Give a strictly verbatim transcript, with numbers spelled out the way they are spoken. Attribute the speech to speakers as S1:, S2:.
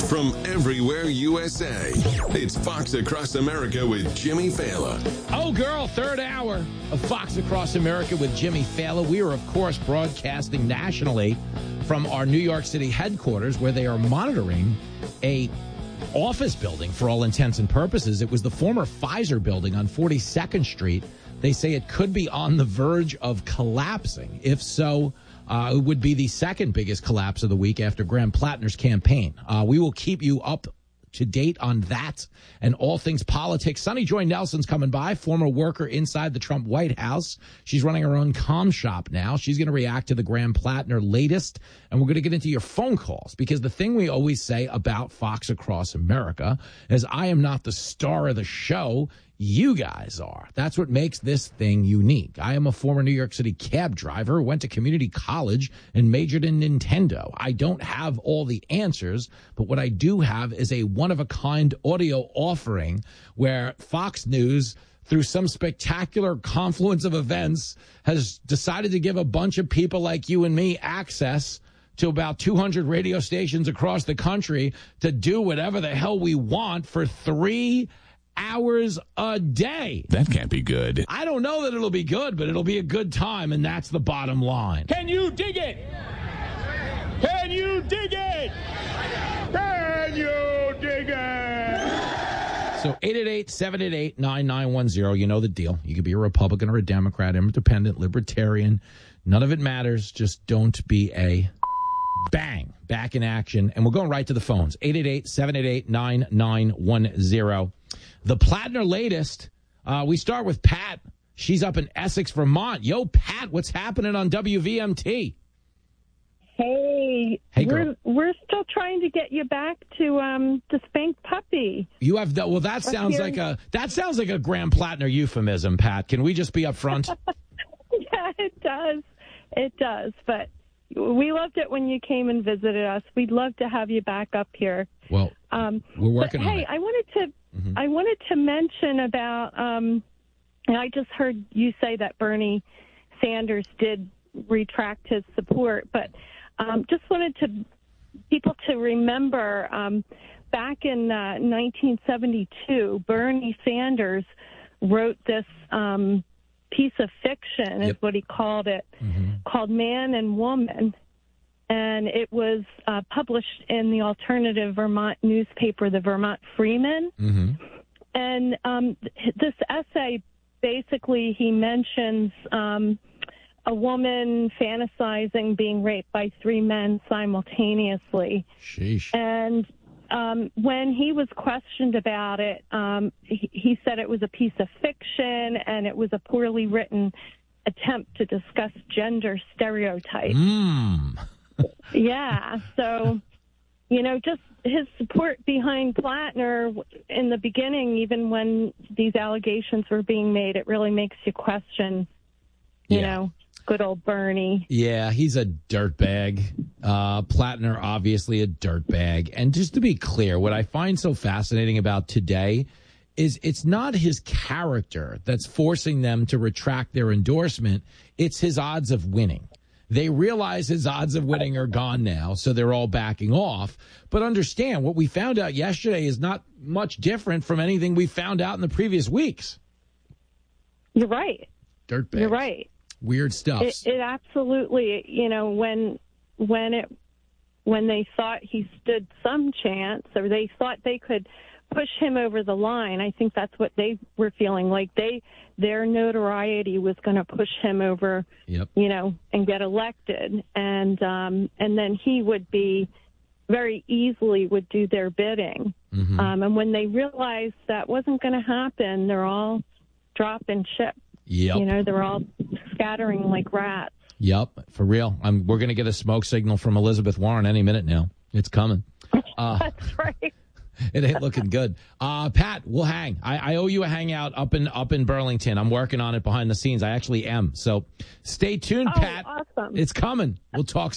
S1: from everywhere U S A. It's Fox Across America with Jimmy Fallon.
S2: Oh, girl, third hour of Fox Across America with Jimmy Fallon. We are, of course, broadcasting nationally from our New York City headquarters, where they are monitoring a office building for all intents and purposes. It was the former Pfizer building on forty-second Street. They say it could be on the verge of collapsing. If so, uh, it would be the second biggest collapse of the week after Graham Plattner's campaign. Uh, we will keep you up to date on that and all things politics. Sunny Joy Nelson's coming by, former worker inside the Trump White House. She's running her own comm shop now. She's going to react to the Graham Plattner latest, and we're going to get into your phone calls, because the thing we always say about Fox Across America is I am not the star of the show. You guys are. That's what makes this thing unique. I am a former New York City cab driver, went to community college, and majored in Nintendo. I don't have all the answers, but what I do have is a one-of-a-kind audio offering where Fox News, through some spectacular confluence of events, has decided to give a bunch of people like you and me access to about two hundred radio stations across the country to do whatever the hell we want for three hours a day.
S3: That can't be good.
S2: I don't know that it'll be good, but it'll be a good time, and that's the bottom line.
S4: Can you dig it? Can you dig it? Can you dig it?
S2: So eight eight eight, seven eight eight, nine nine one zero. You know the deal. You could be a Republican or a Democrat, independent, libertarian. None of it matters. Just don't be a bang. Back in action. And we're going right to the phones. eight eight eight, seven eight eight, nine nine one zero. The Plattner latest, uh, we start with Pat. She's up in Essex, Vermont. Yo, Pat, what's happening on W V M T?
S5: Hey,
S2: hey
S5: we're
S2: girl.
S5: we're still trying to get you back to um to spank puppy.
S2: You have the, well, that sounds like a that sounds like a Graham Plattner euphemism, Pat. Can we just be up front?
S5: Yeah, it does. It does. But we loved it when you came and visited us. We'd love to have you back up here.
S2: Well,
S5: um,
S2: we're working
S5: but,
S2: on
S5: hey,
S2: it.
S5: I wanted to mm-hmm. I wanted to mention about. Um, and I just heard you say that Bernie Sanders did retract his support, but um, just wanted to people to remember um, back in uh, nineteen seventy-two, Bernie Sanders wrote this um, piece of fiction,
S2: yep.
S5: is what he called it,
S2: mm-hmm.
S5: called Man and Woman. And it was uh, published in the alternative Vermont newspaper, the Vermont Freeman.
S2: Mm-hmm.
S5: And um, this essay, basically, he mentions um, a woman fantasizing being raped by three men simultaneously.
S2: Sheesh.
S5: And um, when he was questioned about it, um, he, he said it was a piece of fiction and it was a poorly written attempt to discuss gender stereotypes.
S2: Mm.
S5: Yeah, so, you know, just his support behind Plattner in the beginning, even when these allegations were being made, it really makes you question, you
S2: yeah.
S5: know, good old Bernie.
S2: Yeah, he's a dirtbag. Uh, Plattner, obviously a dirtbag. And just to be clear, what I find so fascinating about today is it's not his character that's forcing them to retract their endorsement. It's his odds of winning. They realize his odds of winning are gone now, so they're all backing off. But understand, what we found out yesterday is not much different from anything we found out in the previous weeks.
S5: You're right.
S2: Dirtbags.
S5: You're right.
S2: Weird stuff.
S5: It, it absolutely, you know, when when it when they thought he stood some chance, or they thought they could push him over the line, I think that's what they were feeling like. They their notoriety was going to push him over,
S2: yep.
S5: you know, and get elected, and um, and then he would be very easily would do their bidding.
S2: Mm-hmm.
S5: Um, and when they realized that wasn't going to happen, they're all dropping ship.
S2: Yep.
S5: You know, they're all scattering like rats.
S2: Yep, for real. I'm, we're going to get a smoke signal from Elizabeth Warren any minute now. It's coming. Uh,
S5: That's right.
S2: It ain't looking good. Uh, Pat, we'll hang. I, I owe you a hangout up in up in Burlington. I'm working on it behind the scenes. I actually am. So stay tuned,
S5: Oh,
S2: Pat.
S5: awesome.
S2: It's coming. We'll talk